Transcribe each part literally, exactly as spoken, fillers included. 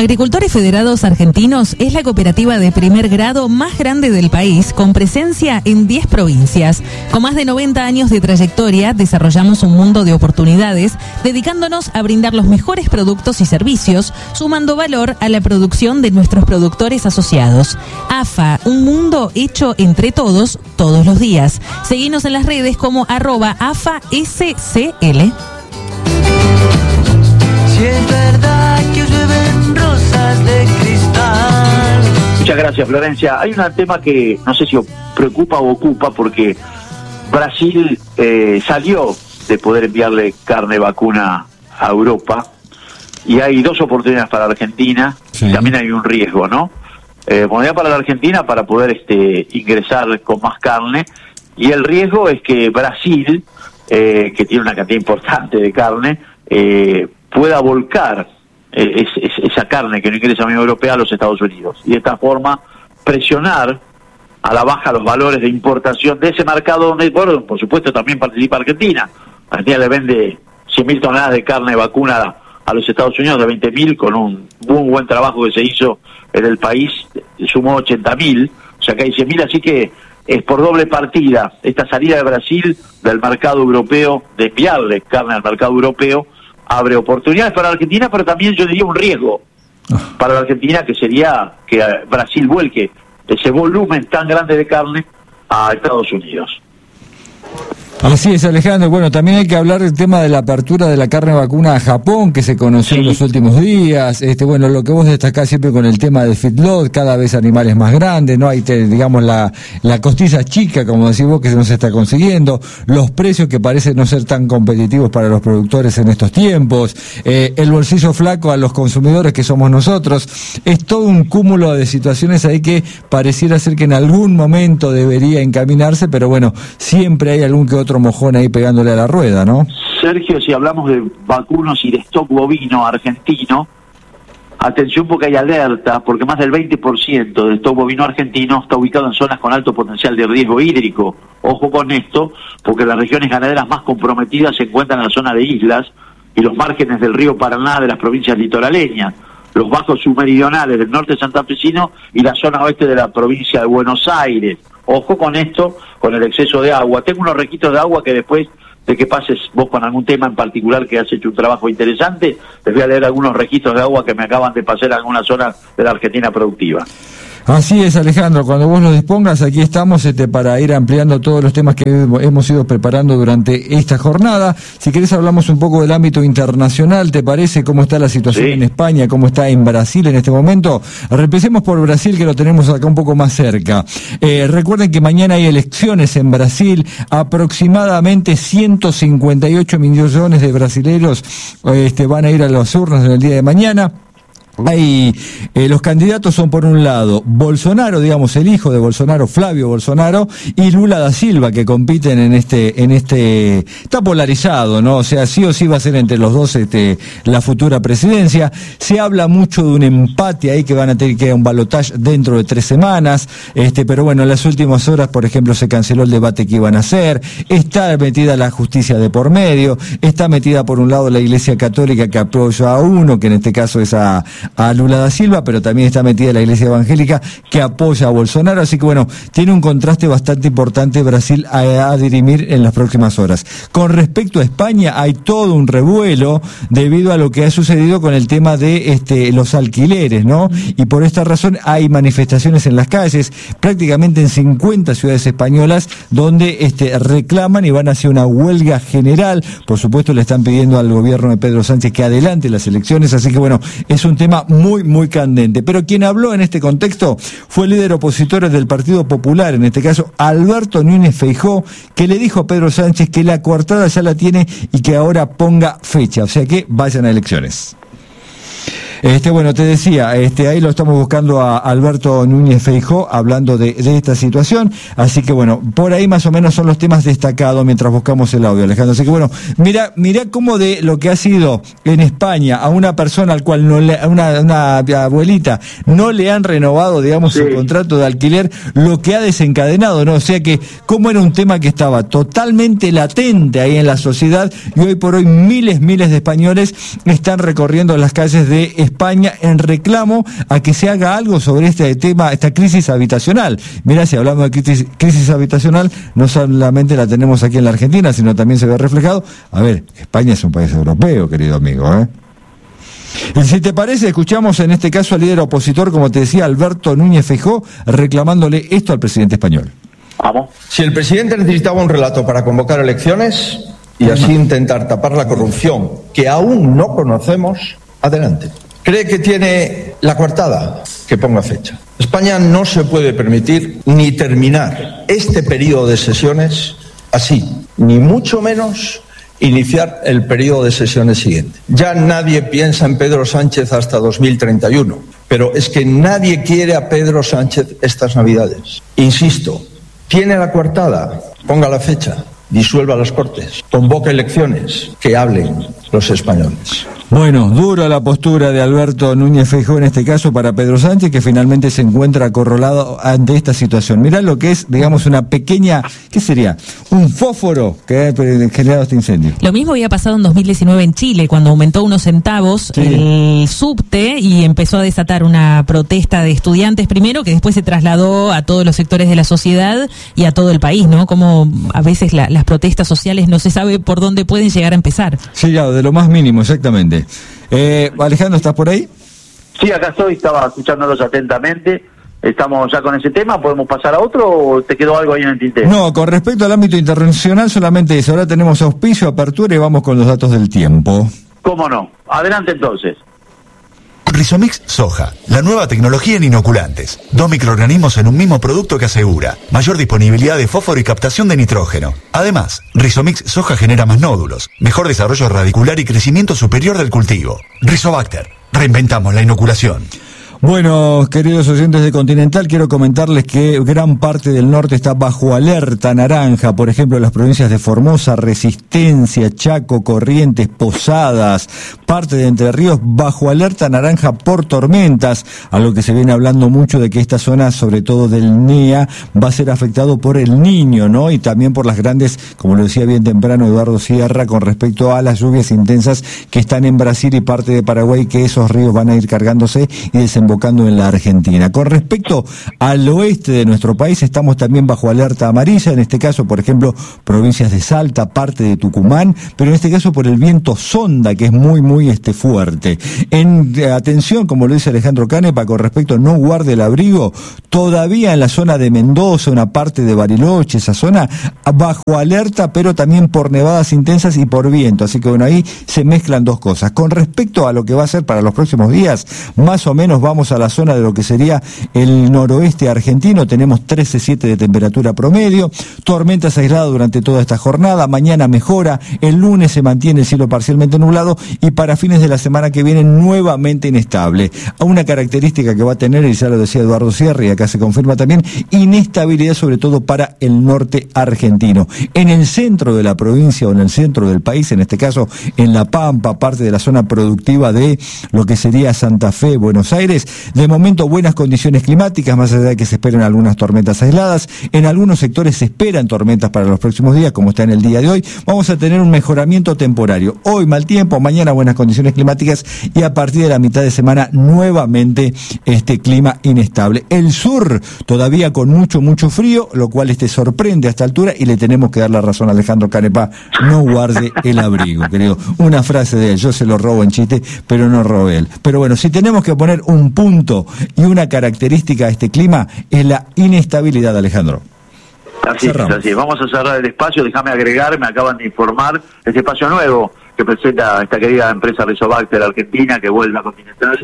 Agricultores Federados Argentinos es la cooperativa de primer grado más grande del país, con presencia en diez provincias. Con más de noventa años de trayectoria, desarrollamos un mundo de oportunidades, dedicándonos a brindar los mejores productos y servicios, sumando valor a la producción de nuestros productores asociados. A F A, un mundo hecho entre todos, todos los días. Seguinos en las redes como arroba A F A S C L. Si es verdad que llueven rosas de cristal. Muchas gracias, Florencia. Hay un tema que no sé si preocupa o ocupa, porque Brasil eh, salió de poder enviarle carne vacuna a Europa, y hay dos oportunidades para Argentina, sí. Y también hay un riesgo, ¿no? Eh, oportunidad para la Argentina para poder este, ingresar con más carne, y el riesgo es que Brasil, eh, que tiene una cantidad importante de carne, eh, pueda volcar eh, es, es, esa carne que no ingresa a la Unión Europea a los Estados Unidos, y de esta forma presionar a la baja los valores de importación de ese mercado donde, bueno, por supuesto también participa Argentina. Argentina le vende cien mil toneladas de carne vacuna a los Estados Unidos, de veinte mil, con un muy buen trabajo que se hizo en el país, sumó ochenta mil, o sea que hay cien mil, así que es por doble partida esta salida de Brasil del mercado europeo, de enviarle carne al mercado europeo, abre oportunidades para Argentina, pero también yo diría un riesgo para la Argentina, que sería que Brasil vuelque ese volumen tan grande de carne a Estados Unidos. Así es, Alejandro. Bueno, también hay que hablar del tema de la apertura de la carne vacuna a Japón, que se conoció sí. en los últimos días. Este, bueno, lo que vos destacás siempre con el tema del feedlot, cada vez animales más grandes, no hay, te, digamos, la, la costilla chica, como decís vos, que no se está consiguiendo, los precios que parecen no ser tan competitivos para los productores en estos tiempos, eh, el bolsillo flaco a los consumidores que somos nosotros. Es todo un cúmulo de situaciones ahí que pareciera ser que en algún momento debería encaminarse, pero bueno, siempre hay algún que otro otro mojón ahí pegándole a la rueda, ¿no? Sergio, si hablamos de vacunos y de stock bovino argentino, atención porque hay alerta, porque más del veinte por ciento del stock bovino argentino está ubicado en zonas con alto potencial de riesgo hídrico. Ojo con esto, porque las regiones ganaderas más comprometidas se encuentran en la zona de islas y los márgenes del río Paraná de las provincias litoraleñas, los bajos submeridionales del norte santafesino y la zona oeste de la provincia de Buenos Aires. Ojo con esto, con el exceso de agua. Tengo unos registros de agua que después de que pases vos con algún tema en particular que has hecho un trabajo interesante, les voy a leer algunos registros de agua que me acaban de pasar en alguna zona de la Argentina productiva. Así es, Alejandro, cuando vos lo dispongas, aquí estamos este, para ir ampliando todos los temas que hemos ido preparando durante esta jornada. Si querés hablamos un poco del ámbito internacional, ¿te parece? ¿Cómo está la situación sí. en España? ¿Cómo está en Brasil en este momento? Empecemos por Brasil, que lo tenemos acá un poco más cerca. Eh, recuerden que mañana hay elecciones en Brasil, aproximadamente ciento cincuenta y ocho millones de brasileños este, van a ir a las urnas en el día de mañana. Hay, eh, los candidatos son por un lado Bolsonaro, digamos el hijo de Bolsonaro, Flavio Bolsonaro, y Lula da Silva, que compiten en este, en este, está polarizado, ¿no? O sea, sí o sí va a ser entre los dos este, la futura presidencia. Se habla mucho de un empate ahí, que van a tener que ir a un balotaje dentro de tres semanas, este, pero bueno, en las últimas horas, por ejemplo, se canceló el debate que iban a hacer, está metida la justicia de por medio, está metida por un lado la Iglesia Católica, que apoya a uno, que en este caso es a a Lula da Silva, pero también está metida la Iglesia Evangélica, que apoya a Bolsonaro, así que bueno, tiene un contraste bastante importante Brasil a, a dirimir en las próximas horas. Con respecto a España, hay todo un revuelo debido a lo que ha sucedido con el tema de este, los alquileres, ¿no? Y por esta razón hay manifestaciones en las calles, prácticamente en cincuenta ciudades españolas, donde este, reclaman y van hacia una huelga general. Por supuesto, le están pidiendo al gobierno de Pedro Sánchez que adelante las elecciones, así que bueno, es un tema muy, muy candente. Pero quien habló en este contexto fue el líder opositor del Partido Popular, en este caso Alberto Núñez Feijóo, que le dijo a Pedro Sánchez que la coartada ya la tiene y que ahora ponga fecha, o sea que vayan a elecciones. Este, bueno, te decía, este, ahí lo estamos buscando a Alberto Núñez Feijóo hablando de, de esta situación, así que bueno, por ahí más o menos son los temas destacados mientras buscamos el audio, Alejandro. Así que bueno, mira, mira cómo de lo que ha sido en España a una persona al cual no le, a una, una abuelita no le han renovado, digamos, sí. el contrato de alquiler, lo que ha desencadenado, ¿no? O sea que cómo era un tema que estaba totalmente latente ahí en la sociedad y hoy por hoy miles, miles de españoles están recorriendo las calles de España España en reclamo a que se haga algo sobre este tema, esta crisis habitacional. Mirá, si hablamos de crisis, crisis habitacional, no solamente la tenemos aquí en la Argentina, sino también se ve reflejado. A ver, España es un país europeo, querido amigo, ¿eh? Y si te parece, escuchamos en este caso al líder opositor, como te decía, Alberto Núñez Feijóo, reclamándole esto al presidente español. Vamos. Si el presidente necesitaba un relato para convocar elecciones y así intentar tapar la corrupción que aún no conocemos, adelante. ¿Cree que tiene la coartada? Que ponga fecha. España no se puede permitir ni terminar este periodo de sesiones así, ni mucho menos iniciar el periodo de sesiones siguiente. Ya nadie piensa en Pedro Sánchez hasta dos mil treinta y uno, pero es que nadie quiere a Pedro Sánchez estas Navidades. Insisto, tiene la coartada, ponga la fecha, disuelva las Cortes, convoque elecciones, que hablen los españoles. Bueno, dura la postura de Alberto Núñez Feijóo en este caso para Pedro Sánchez, que finalmente se encuentra acorralado ante esta situación. Mirá lo que es, digamos, una pequeña, ¿qué sería? Un fósforo que ha generado este incendio. Lo mismo había pasado en dos mil diecinueve en Chile, cuando aumentó unos centavos sí. el subte y empezó a desatar una protesta de estudiantes primero, que después se trasladó a todos los sectores de la sociedad y a todo el país, ¿no? Como a veces la, las protestas sociales no se sabe por dónde pueden llegar a empezar. Sí, ya, de lo más mínimo, exactamente. Eh, Alejandro, ¿estás por ahí? Sí, acá estoy, estaba escuchándolos atentamente. ¿Estamos ya con ese tema? ¿Podemos pasar a otro o te quedó algo ahí en el tintero? No, con respecto al ámbito internacional solamente eso. Ahora tenemos auspicio, apertura y vamos con los datos del tiempo. ¿Cómo no? Adelante entonces. Rizomix Soja, la nueva tecnología en inoculantes. Dos microorganismos en un mismo producto que asegura mayor disponibilidad de fósforo y captación de nitrógeno. Además, Rizomix Soja genera más nódulos, mejor desarrollo radicular y crecimiento superior del cultivo. Rizobacter, reinventamos la inoculación. Bueno, queridos oyentes de Continental, quiero comentarles que gran parte del norte está bajo alerta naranja, por ejemplo, las provincias de Formosa, Resistencia, Chaco, Corrientes, Posadas, parte de Entre Ríos, bajo alerta naranja por tormentas, a lo que se viene hablando mucho de que esta zona, sobre todo del N E A, va a ser afectado por el Niño, ¿no? Y también por las grandes, como lo decía bien temprano Eduardo Sierra, con respecto a las lluvias intensas que están en Brasil y parte de Paraguay, que esos ríos van a ir cargándose y desembocando en la Argentina. Con respecto al oeste de nuestro país, estamos también bajo alerta amarilla, en este caso, por ejemplo, provincias de Salta, parte de Tucumán, pero en este caso por el viento sonda, que es muy, muy este fuerte. En eh, atención, como lo dice Alejandro Canepa, con respecto a no guarde el abrigo, todavía en la zona de Mendoza, una parte de Bariloche, esa zona, bajo alerta, pero también por nevadas intensas y por viento, así que bueno, ahí se mezclan dos cosas. Con respecto a lo que va a ser para los próximos días, más o menos vamos a la zona de lo que sería el noroeste argentino, tenemos trece coma siete de temperatura promedio, tormentas aisladas durante toda esta jornada, mañana mejora, el lunes se mantiene el cielo parcialmente nublado y para fines de la semana que viene nuevamente inestable. Una característica que va a tener, y ya lo decía Eduardo Sierra y acá se confirma también, inestabilidad sobre todo para el norte argentino. En el centro de la provincia o en el centro del país, en este caso en La Pampa, parte de la zona productiva de lo que sería Santa Fe, Buenos Aires, de momento buenas condiciones climáticas, más allá de que se esperen algunas tormentas aisladas. En algunos sectores se esperan tormentas para los próximos días, como está en el día de hoy. Vamos a tener un mejoramiento temporario. Hoy mal tiempo, mañana buenas condiciones climáticas y a partir de la mitad de semana nuevamente este clima inestable. El sur todavía con mucho, mucho frío, lo cual este sorprende a esta altura y le tenemos que dar la razón a Alejandro Canepa. No guarde el abrigo, querido. Una frase de él, yo se lo robo en chiste, pero no robé él. Pero bueno, si tenemos que poner un punto y una característica de este clima es la inestabilidad, Alejandro. Así es, así es. Vamos a cerrar el espacio, déjame agregar, me acaban de informar, este espacio nuevo que presenta esta querida empresa Rizobacter Argentina, que vuelve a Continental,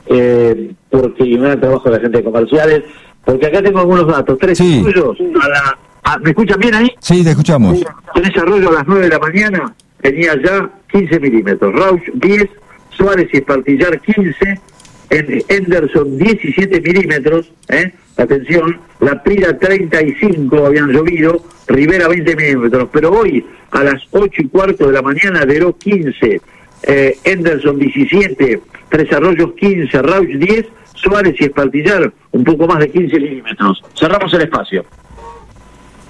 eh, porque y me da trabajo de la gente de comerciales, porque acá tengo algunos datos, tres sí. arroyos, a la, a, ¿me escuchan bien ahí? Sí, te escuchamos. Tres arroyos a las nueve de la mañana, tenía ya quince milímetros, Rauch diez, Suárez y Espartillar quince, en Henderson diecisiete milímetros, ¿eh? Atención, La Prida treinta y cinco habían llovido, Rivera veinte milímetros, pero hoy a las ocho y cuarto de la mañana, Deró quince, eh, Henderson diecisiete, Tres Arroyos quince, Rauch diez, Suárez y Espartillar un poco más de quince milímetros. Cerramos el espacio.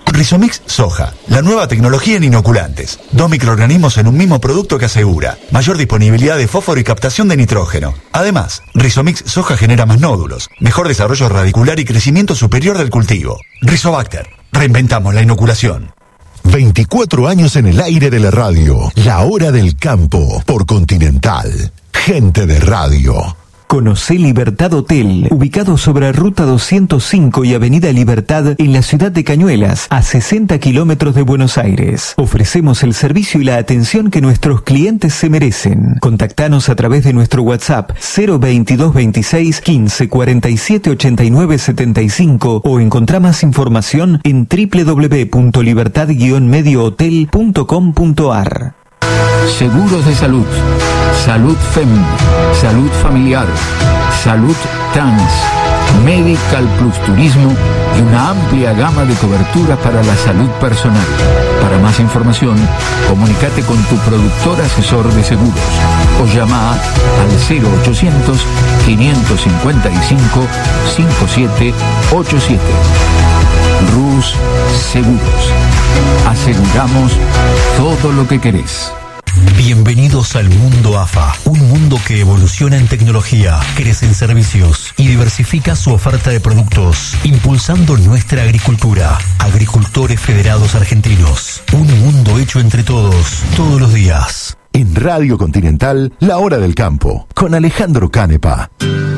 Rizomix Soja, la nueva tecnología en inoculantes. Dos microorganismos en un mismo producto que asegura mayor disponibilidad de fósforo y captación de nitrógeno. Además, Rizomix Soja genera más nódulos, mejor desarrollo radicular y crecimiento superior del cultivo. Rizobacter, reinventamos la inoculación. veinticuatro años en el aire de la radio. La hora del campo, por Continental. Gente de radio. Conocé Libertad Hotel, ubicado sobre Ruta doscientos cinco y Avenida Libertad en la ciudad de Cañuelas, a sesenta kilómetros de Buenos Aires. Ofrecemos el servicio y la atención que nuestros clientes se merecen. Contactanos a través de nuestro WhatsApp cero veintidós veintiséis quince cuarenta y siete ochenta y nueve setenta y cinco o encontrá más información en doble u doble u doble u punto libertad guion medio hotel punto com punto a r. Seguros de salud, salud F E M, salud familiar, salud Trans, Medical Plus Turismo y una amplia gama de coberturas para la salud personal. Para más información, comunícate con tu productor asesor de seguros o llama al cero ochocientos quinientos cincuenta y cinco cincuenta y siete ochenta y siete. Rus Seguros. Aseguramos todo lo que querés. Bienvenidos al mundo A F A, un mundo que evoluciona en tecnología, crece en servicios y diversifica su oferta de productos, impulsando nuestra agricultura. Agricultores Federados Argentinos, un mundo hecho entre todos, todos los días. En Radio Continental, La Hora del Campo, con Alejandro Canepa.